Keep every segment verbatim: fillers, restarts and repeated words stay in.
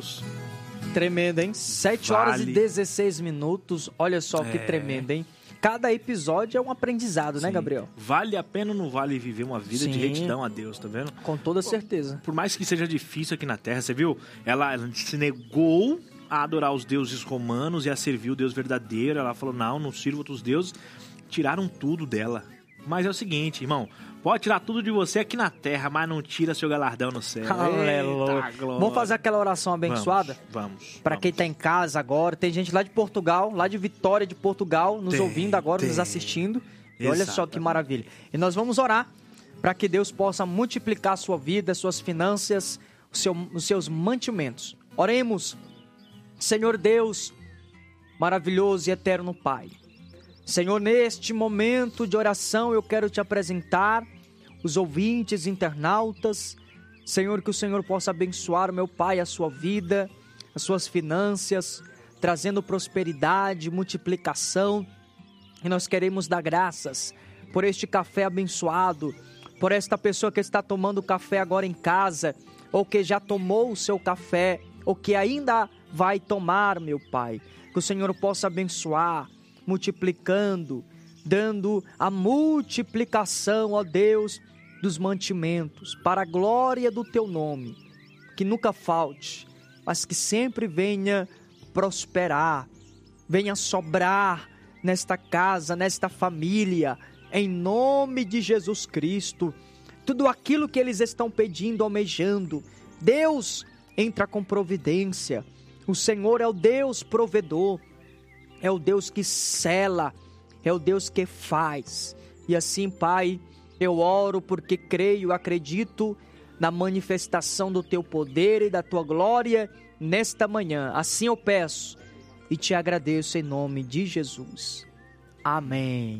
Deus. Tremendo, hein? sete Vale. horas e dezesseis minutos. Olha só que É. tremendo, hein? Cada episódio é um aprendizado, né, Sim. Gabriel? Vale a pena ou não vale viver uma vida de Sim. retidão a Deus, tá vendo? Com toda certeza. Por mais que seja difícil aqui na Terra, você viu? Ela, ela se negou a adorar os deuses romanos e a servir o Deus verdadeiro. Ela falou, não, não sirvo outros deuses. Tiraram tudo dela. Mas é o seguinte, irmão, pode tirar tudo de você aqui na Terra, mas não tira seu galardão no céu. Aleluia. Eita, glória. Vamos fazer aquela oração abençoada? Vamos, vamos. Para quem vamos. tá em casa agora, tem gente lá de Portugal, lá de Vitória de Portugal, nos Tem, ouvindo agora, tem. nos assistindo. E olha só que Exatamente. maravilha. E nós vamos orar para que Deus possa multiplicar a sua vida, as suas finanças, o seu, os seus mantimentos. Oremos. Senhor Deus, maravilhoso e eterno Pai. Senhor, neste momento de oração eu quero te apresentar os ouvintes, internautas. Senhor, que o Senhor possa abençoar, meu Pai, a sua vida, as suas finanças, trazendo prosperidade, multiplicação. E nós queremos dar graças por este café abençoado, por esta pessoa que está tomando café agora em casa, ou que já tomou o seu café, ou que ainda vai tomar, meu Pai. Que o Senhor possa abençoar, multiplicando, dando a multiplicação, ó Deus, dos mantimentos, para a glória do Teu nome. Que nunca falte, mas que sempre venha prosperar, venha sobrar nesta casa, nesta família, em nome de Jesus Cristo. Tudo aquilo que eles estão pedindo, almejando, Deus entra com providência. O Senhor é o Deus provedor, é o Deus que sela, é o Deus que faz. E assim, Pai, eu oro porque creio, acredito na manifestação do Teu poder e da Tua glória nesta manhã. Assim eu peço e te agradeço em nome de Jesus. Amém.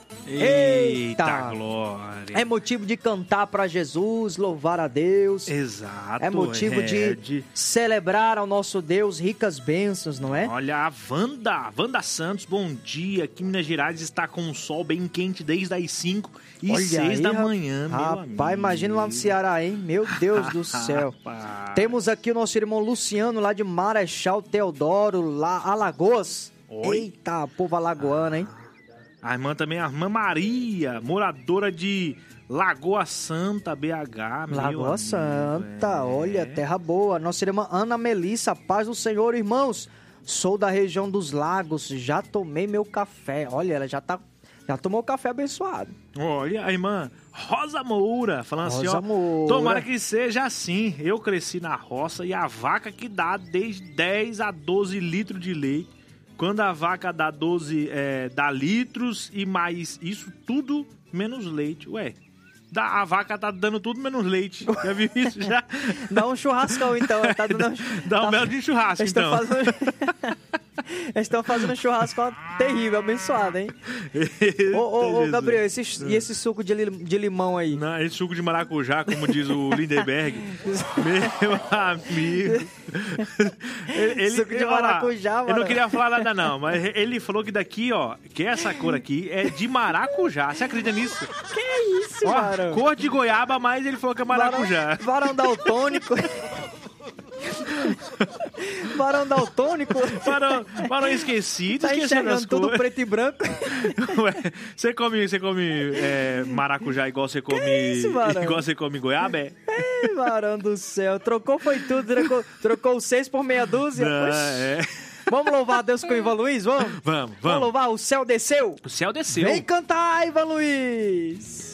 Eita, Eita. glória. É motivo de cantar para Jesus, louvar a Deus. Exato. É motivo de, de celebrar ao nosso Deus ricas bênçãos, não é? Olha, a Wanda, Wanda Santos, bom dia. Aqui em Minas Gerais está com um sol bem quente desde as cinco e Olha seis aí, da rap- manhã, meu Rapaz, amigo. imagina lá no Ceará, hein? Meu Deus do céu. Rapaz. Temos aqui o nosso irmão Luciano, lá de Marechal Teodoro, lá Alagoas. Oi? Eita, povo alagoano, hein? A irmã também, a irmã Maria, moradora de Lagoa Santa, B H. meu Lagoa amigo, Santa, é. olha, terra boa. Nossa irmã Ana Melissa, paz do Senhor, irmãos. Sou da região dos lagos, já tomei meu café. Olha, ela já tá, já tomou café abençoado. Olha, a irmã Rosa Moura, falando Rosa assim, ó. Moura. Tomara que seja assim. Eu cresci na roça e a vaca que dá desde dez a doze litros de leite. Quando a vaca dá doze, é, dá litros e mais isso tudo menos leite. Ué, dá, a vaca tá dando tudo menos leite. Já viu isso? Já? Dá um churrascão, então. Tá dando... Dá um tá- belo de churrasco, Eles então. estão fazendo... Eles estão fazendo um churrasco terrível, abençoado, hein? Ô, ô, ô, Jesus. Gabriel, esse, e esse suco de, li- de limão aí? Não, esse suco de maracujá, como diz o Lindenberg. Meu amigo. Ele, Suco de olha lá, maracujá, Eu mano. não queria falar nada, não, mas ele falou que daqui, ó, que essa cor aqui é de maracujá. Você acredita nisso? Que isso, Ó, varão? cor de goiaba, mas ele falou que é maracujá. Varão, varão daltônico. Varão daltônico. Varão, varão esquecido, Tá esquecendo as enxergando tudo cores. preto e branco. Ué, você come, você come é, maracujá igual você come. isso, varão? igual você come goiaba? É? Ei, varão do céu. Trocou foi tudo. Trocou, trocou seis por meia dúzia. Não, Oxi. é. Vamos louvar a Deus com o Ivan Luiz? Vamos? Vamos, Vamos vamos. louvar? O céu desceu. O céu desceu. Vem cantar, Ivan Luiz.